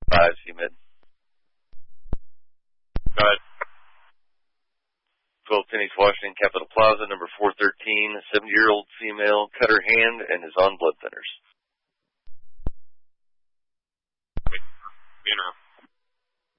5, C-Mid. Go ahead. 12 Phoenix, Washington, Capitol Plaza, number 413, 70-year-old female, cut her hand and is on blood thinners.